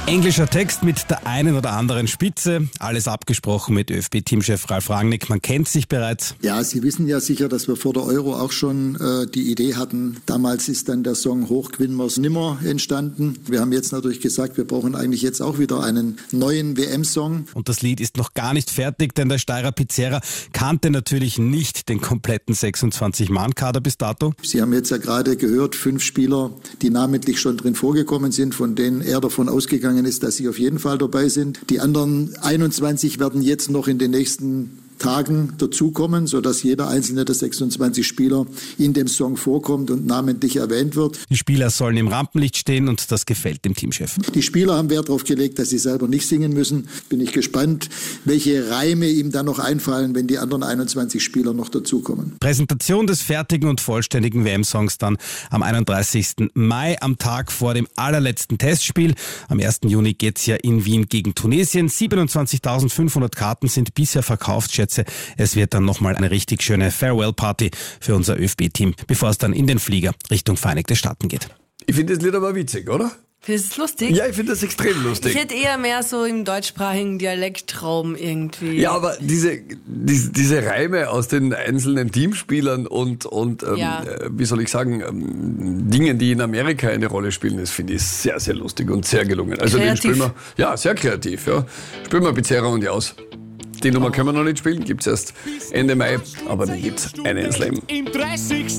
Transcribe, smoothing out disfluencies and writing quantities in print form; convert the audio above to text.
Englischer Text mit der einen oder anderen Spitze. Alles abgesprochen mit ÖFB-Teamchef Ralf Rangnick. Man kennt sich bereits. Ja, Sie wissen ja sicher, dass wir vor der Euro auch schon die Idee hatten. Damals ist dann der Song Hoch gewinnen wir's nimmer entstanden. Wir haben jetzt natürlich gesagt, wir brauchen eigentlich jetzt auch wieder einen neuen WM-Song. Und das Lied ist noch gar nicht fertig, denn der Steirer Pizzera kannte natürlich nicht den kompletten 26-Mann-Kader bis dato. Sie haben jetzt ja gerade gehört, 5 Spieler, die namentlich schon drin vorgekommen sind, von denen er davon ausgegangen ist, dass sie auf jeden Fall dabei sind. Die anderen 21 werden jetzt noch in den nächsten Tagen dazukommen, sodass jeder einzelne der 26 Spieler in dem Song vorkommt und namentlich erwähnt wird. Die Spieler sollen im Rampenlicht stehen und das gefällt dem Teamchef. Die Spieler haben Wert darauf gelegt, dass sie selber nicht singen müssen. Bin ich gespannt, welche Reime ihm dann noch einfallen, wenn die anderen 21 Spieler noch dazukommen. Präsentation des fertigen und vollständigen WM-Songs dann am 31. Mai, am Tag vor dem allerletzten Testspiel. Am 1. Juni geht's ja in Wien gegen Tunesien. 27.500 Karten sind bisher verkauft. Es wird dann nochmal eine richtig schöne Farewell-Party für unser ÖFB-Team, bevor es dann in den Flieger Richtung Vereinigte Staaten geht. Ich finde das Lied aber witzig, oder? Findest du es lustig? Ja, ich finde das extrem lustig. Ich hätte eher mehr so im deutschsprachigen Dialektraum irgendwie. Ja, aber diese Reime aus den einzelnen Teamspielern und wie soll ich sagen, Dingen, die in Amerika eine Rolle spielen, das finde ich sehr, sehr lustig und sehr gelungen. Also kreativ. den spielen wir, ja, sehr kreativ, ja. Spielen wir Pizzera und Jaus. Die Nummer können wir noch nicht spielen, gibt's erst Ende Mai, aber dann gibt's einen ins Leben. Im 30.